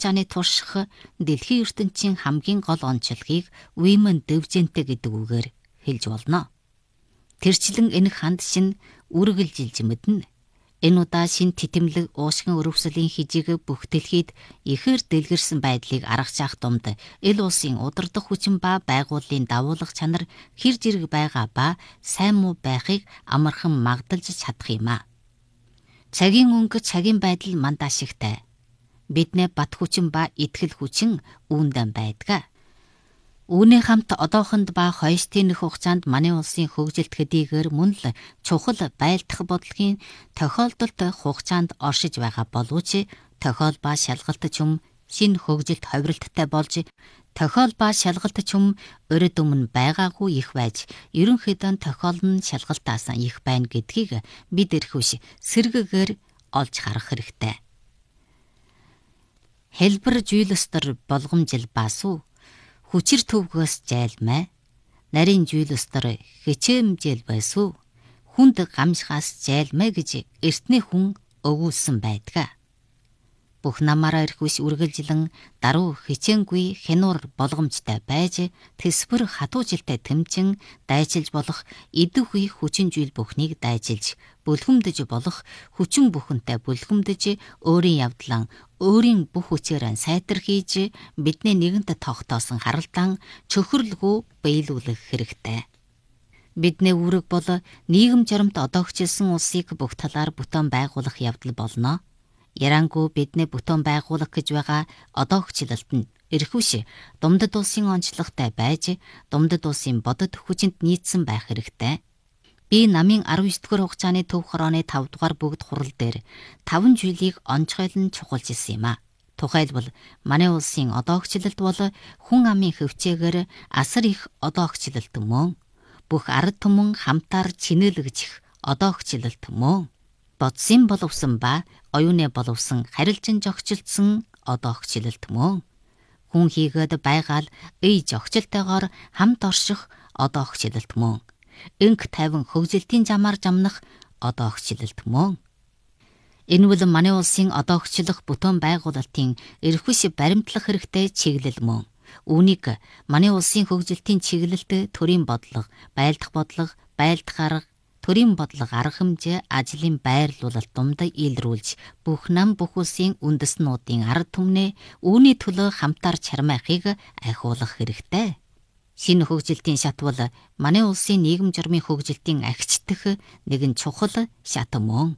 хугацааны турших дэлхийн ертөнцийн хамгийн гол онцлогийг Women Diligent гэдэг үгээр хэлж болно. Тэрчлэн энэ ханд шин үргэлжилж мэднэ. Энэ удаа шин титэмлэг уушгин өрөвсөлийн хижиг бүх дэлхийд ихээр дэлгэрсэн байдлыг аргаж авах думд эл улсын удирдах хүчин ба байгууллын давуулах чанар хэр зэрэг байгаа ба сайн муу байхыг амархан магдалж чадах юм а. Цагийн өнгө цагийн байдал мандаашигтай. Биднээ бат хүчин ба итгэл хүчин үүндэн байдаг. Үүний хамт одоохонд ба хойштын нөх хугацаанд манай улсын хөгжилт хэдийгээр мөн л чухал байлдах бодлогын тохиолдолд хугацаанд оршиж байгаа боловч тохиол ба шалгалт чум шинэ хөгжилт ховролттой болж тохиол ба шалгалт чум өрөд өмнө байгаагүй их байж ерөнхийдөө тохиол нь шалгалтаас их байна гэдгийг бид эрхвш сэргэгээр олж харах хэрэгтэй. Хэлбэр жуйлстер болгомжил басу хүчир төвгөөс жайлмай нарийн жуйлстер хичээмжэл байсу хүнд гамшихаас жайлмай гэж эртний хүн өгүүлсэн байдаг. Бүх намаараа эрхвш үргэлжлэн даруй хичээнгүй хянуур болгомжтой байж тэсвэр хатуужилтай тэмцэн дайчилж болох идэвхий хүчин жуйл бүхнийг дайчилж бүлгэмдэж болох хүчин бүхэнтэй бүлгэмдэж өөрийн явдлан өөрийн бүх хүчээр сайтар хийж бидний нэгэнт тогтоосон харалтан чөхөрлөгөө биелүүлэх хэрэгтэй. Бидний үүрэг бол нийгэм журамт одоогчилсан улсыг бүх талаар бүтэн байгуулах явдал болно. Ярангүй бидний бүтэн байгуулах гэж байгаа одоогчлалт нь эрхвш Думдад улсын онцлогтой байж Думдад улсын бодит хүчинд нийцсэн байх хэрэгтэй. Би намын 19-р хугацааны төв хорооны 5-р бүгд хурал дээр 5 жилийг онцгойлон чухалчилсан юм а. Тухайлбал манай улсын одоогчлалт бол хүн амын хөвчээгээр асар их одоогчлалт мөн. Бүх ард түмэн хамтаар чинээлгэж одоогчлалт мөн. Бодсын боловсон ба оюуны боловсон харилцан жогчлцсон одоогчлалт мөн. Хүн хийгээд байгаал ий жогчлтойгоор хамт орших одоогчлалт мөн. Инг тайван хөгжилтийн замаар жамнах одоогчлалт мөн. Энэ бол манай улсын одоогчлох бүтэн байгуулалтын эрхвш баримтлах хэрэгтэй чиглэл мөн. Үүнийг манай улсын хөгжилтийн чиглэлд төрийн бодлого, байлдах бодлого, байлдах арга, төрийн бодлого арга хэмжээ ажлын байрлуулалт дунд илрүүлж бүх нам бүх улсын үндэснүүдийн ард түмнээ үүний төлөө хамтаар чармайхыг ахиулах хэрэгтэй. Шинэ хөгжилтийн шат бол манай улсын нийгэм журмын хөгжилтийн агчдах нэгэн чухал шат мөн.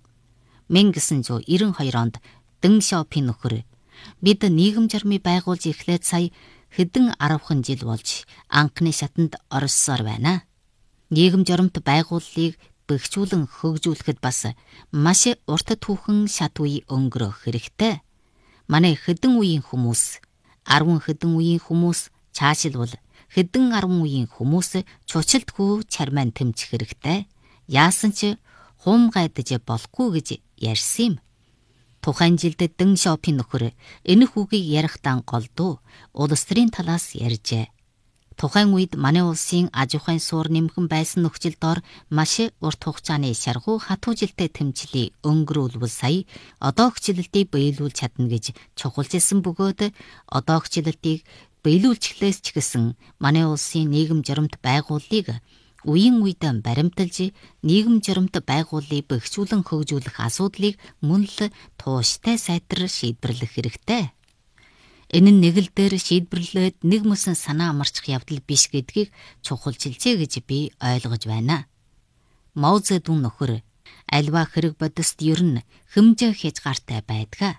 1992 онд Дэн Шаопин нөхөр бид нийгэм журмыг байгуулж эхлээд сая хэдэн 10 жил болж анхны шатанд оролцсоор байна. Нийгэм журамт байгууллыг бэхжүүлэн хөгжүүлэхэд бас маш урт түүхэн шат үе өнгөрөх хэрэгтэй. Манай хэдэн үеийн хүмүүс, 10 хэдэн үеийн хүмүүс цаашилбал хэдэн 10 үеийн хүмүүс чучлтгүй чармайн тэмцэх хэрэгтэй. Яасан ч хуумгайдаж болохгүй гэж ярьсан юм. Тухайн жилд Дэн Шаопин нөхөр энэ хүүгийг ярихдаа голдуу улс төрийн талаас ярьжээ. Тухайн үед манай улсын аж ахуйн суур нэмхэн байсан нөхцөл дор маш урт хугацааны шаргуу хатуужилтай тэмцлийг өнгөрүүлвэл сая одоогчлалтыг биелүүлж чадна гэж чухалчилсан бөгөөд одоогчлалтыг биелүүлчихлээс ч гэсэн манай улсын нийгэм журамт байгууллыг үеийн үедээ баримталж нийгэм журамт байгууллыг бэхжүүлэн хөгжүүлэх асуудлыг мөн л тууштай сайтар шийдвэрлэх хэрэгтэй. Энэ нь нэг л дээр шийдвэрлээд нэг мөсөн санаа амарчих явдал биш гэдгийг чухалчилжээ гэж би ойлгож байна. Мао Цзэдун нөхөр альва хэрэг бодист ер нь хэмжээ хязгаартай байдаг.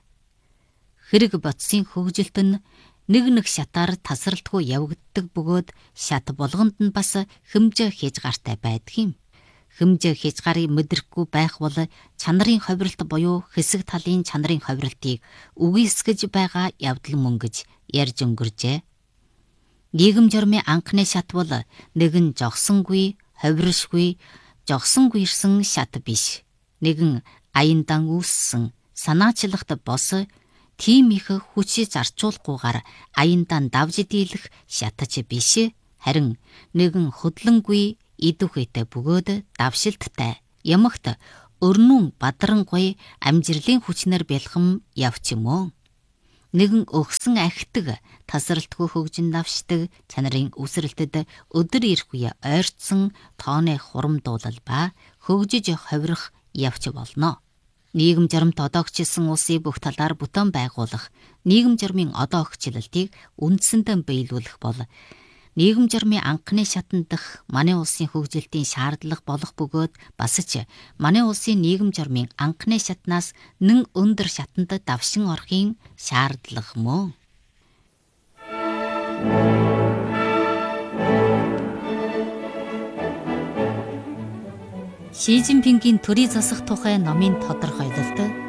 Хэрэг бодисын хөгжилт нь нэг шатаар тасралтгүй явагддаг бөгөөд шат болгонд нь бас хэмжээ хязгаартай байдаг юм. Хэмжээ хязгаарыг мэдрэхгүй байх бол чанарын ховиролт буюу хэсэг талын чанарын ховиролтыг үгүйсгэж байгаа явдал мөн гэж ярьж өнгөржээ. Нийгэм журмын анхны шат бол нэгэн жогсонгүй, ховиршгүй, жогсонгүйрсэн шат биш. Нэгэн аяндан үүссэн, санаачлагт бос, тийм их хүч зарцуулахгүйгээр аяндан давж дийлэх шатч биш. Харин нэгэн хөдлөнгүй, идэвхийтэй бөгөөд давшилттай, ямагт өрнүүн бадрангуй амжилтын хүчнэр бэлхэм явч юм уу. Нэгэн өгсөн ахитаг тасралтгүй хөгжин навшдаг чанарын үсрэлтэд өдөр ирэх үе ойртсон тооны хурамдуулал ба хөгжиж ховирох явц болно. Нийгэм жарамт одоо өгчилсэн улсыг бүх талаар бүтээн байгуулах, нийгэм жармын одоо өгчлөлтийг үндсэндээ биелүүлэх бол нийгэм жармын анхны шатанд дах манай улсын хөгжилтийн шаардлага болох бөгөөд бас ч манай улсын нийгэм жармын анхны шатнаас нэн өндөр шатанд давшин орохын шаардлага мөн. Ши Цзиньпингийн төрийн засах тухай номын тодорхойлолт